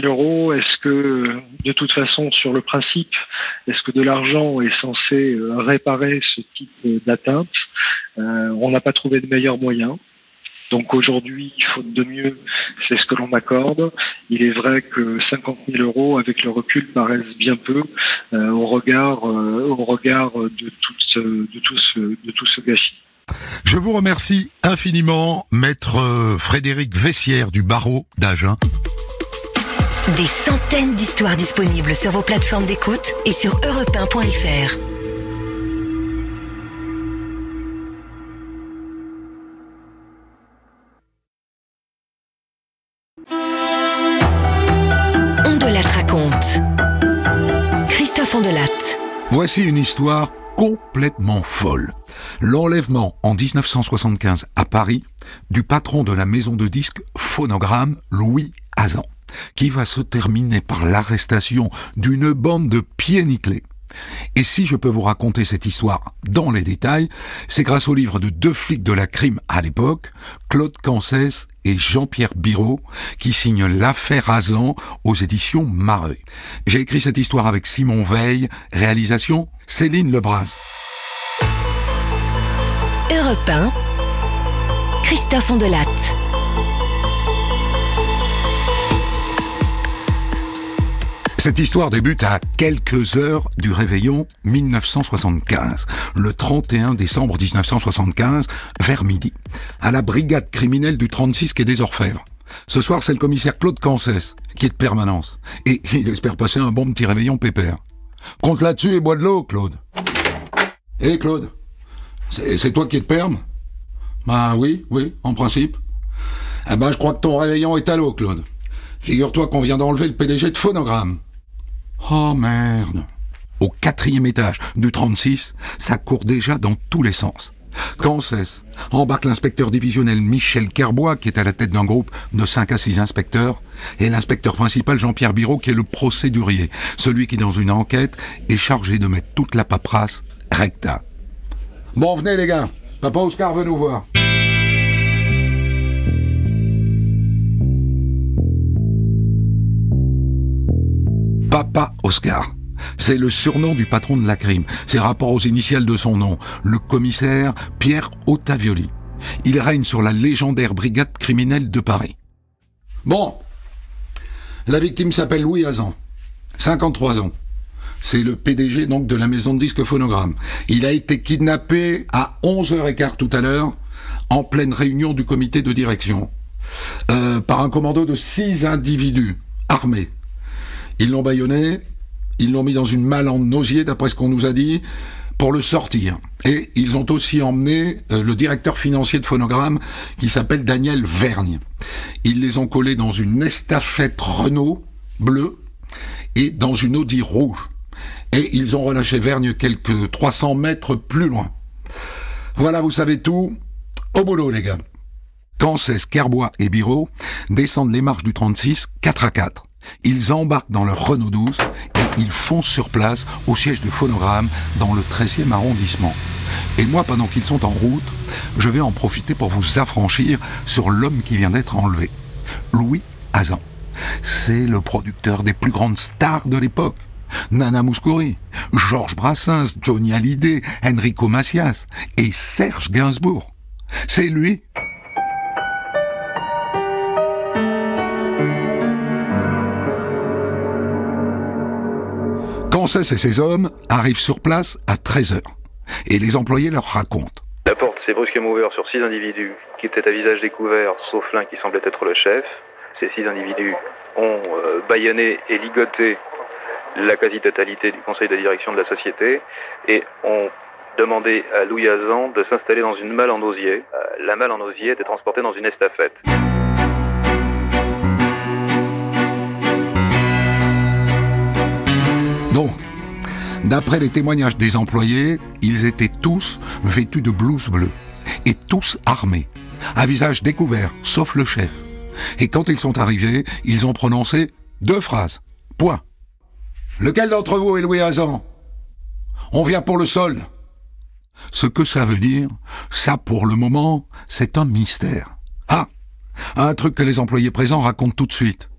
000 €, est-ce que, de toute façon, sur le principe, est-ce que de l'argent est censé réparer ce type d'atteinte? On n'a pas trouvé de meilleur moyen. Donc aujourd'hui, faute de mieux, c'est ce que l'on m'accorde. Il est vrai que 50 000 €, avec le recul, paraissent bien peu au regard de tout ce gâchis. Je vous remercie infiniment, maître Frédéric Vessière du barreau d'Agen. Des centaines d'histoires disponibles sur vos plateformes d'écoute et sur europe1.fr. On de Latte raconte. Christophe Ondelatte. Voici une histoire complètement folle. L'enlèvement en 1975 à Paris du patron de la maison de disques Phonogramme, Louis Hazan, qui va se terminer par l'arrestation d'une bande de pieds nickelés. Et si je peux vous raconter cette histoire dans les détails, c'est grâce au livre de deux flics de la crime à l'époque, Claude Cancès et Jean-Pierre Biraud, qui signent l'affaire Hazan aux éditions Mareuil. J'ai écrit cette histoire avec Simon Veil, réalisation Céline Lebras. Europe 1, Christophe Ondelatte. Cette histoire débute à quelques heures du réveillon 1975, le 31 décembre 1975, vers midi, à la brigade criminelle du 36 quai des Orfèvres. Ce soir, c'est le commissaire Claude Cancès qui est de permanence, et il espère passer un bon petit réveillon pépère. Compte là-dessus et bois de l'eau, Claude. Hé, Claude, c'est toi qui es de perme? Bah oui, en principe. Eh ben, je crois que ton réveillon est à l'eau, Claude. Figure-toi qu'on vient d'enlever le PDG de Phonogramme. Oh merde. Au 4e étage du 36, ça court déjà dans tous les sens. Cancès embarque l'inspecteur divisionnel Michel Kerbois, qui est à la tête d'un groupe de 5 à 6 inspecteurs, et l'inspecteur principal Jean-Pierre Biraud, qui est le procédurier, celui qui, dans une enquête, est chargé de mettre toute la paperasse recta. Bon, venez les gars, Papa Oscar veut nous voir. Papa Oscar, c'est le surnom du patron de la crime. C'est rapport aux initiales de son nom, le commissaire Pierre Ottavioli. Il règne sur la légendaire brigade criminelle de Paris. Bon, la victime s'appelle Louis Hazan, 53 ans. C'est le PDG donc de la maison de disques Phonogramme. Il a été kidnappé à 11h15 tout à l'heure, en pleine réunion du comité de direction, par un commando de 6 individus armés. Ils l'ont bâillonné, ils l'ont mis dans une malle en osier, d'après ce qu'on nous a dit, pour le sortir. Et ils ont aussi emmené le directeur financier de Phonogramme, qui s'appelle Daniel Vergne. Ils les ont collés dans une estafette Renault bleue et dans une Audi rouge. Et ils ont relâché Vergne quelques 300 mètres plus loin. Voilà, vous savez tout. Au boulot, les gars. Cancès, Kerbois et Biraud descendent les marches du 36, 4 à 4. Ils embarquent dans leur Renault 12 et ils foncent sur place au siège de Phonogramme dans le 13e arrondissement. Et moi, pendant qu'ils sont en route, je vais en profiter pour vous affranchir sur l'homme qui vient d'être enlevé. Louis Hazan. C'est le producteur des plus grandes stars de l'époque. Nana Mouskouri, Georges Brassens, Johnny Hallyday, Enrico Macias et Serge Gainsbourg. C'est lui. Cancès et ses hommes arrivent sur place à 13h. Et les employés leur racontent. La porte s'est brusquement ouverte sur 6 individus qui étaient à visage découvert, sauf l'un qui semblait être le chef. Ces 6 individus ont bâillonné et ligoté la quasi-totalité du conseil de direction de la société et ont demandé à Louis Hazan de s'installer dans une malle en osier. La malle en osier était transportée dans une estafette. Donc, d'après les témoignages des employés, ils étaient tous vêtus de blouses bleues et tous armés, à visage découvert, sauf le chef. Et quand ils sont arrivés, ils ont prononcé 2 phrases. Point. Lequel d'entre vous est Louis Hazan? On vient pour le solde. Ce que ça veut dire, ça pour le moment, c'est un mystère. Ah, un truc que les employés présents racontent tout de suite.